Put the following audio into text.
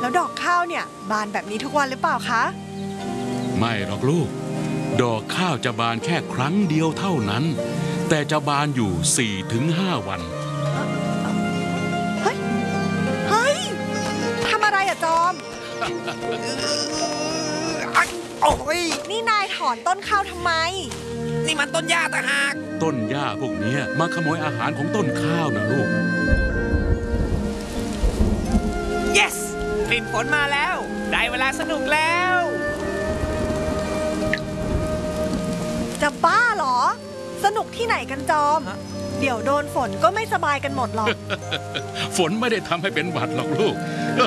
แล้วดอกข้าวเนี่ยบานแบบนี้ทุกวันหรือเปล่าคะไม่หรอกลูก ดอกข้าวจะบานแค่ครั้งเดียวเท่านั้น แต่จะบานอยู่ 4-5 วันเฮ้ยทำอะไรอะจอมโอ้ยนี่นายถอนต้นข้าวทำไมนี่มันต้นหญ้าต่างหากต้นหญ้าพวกเนี้ยมาขโมยอาหารของต้นข้าวนะลูก yes กลิ่นฝนมาแล้ว ได้เวลาสนุกแล้วจะบ้าเหรอ สนุกที่ไหนกันจอมฮะเดี๋ยวโดนฝนก็ไม่สบายกันหมดหรอกฝนไม่ได้ทำให้เป็นหวัดหรอกลูก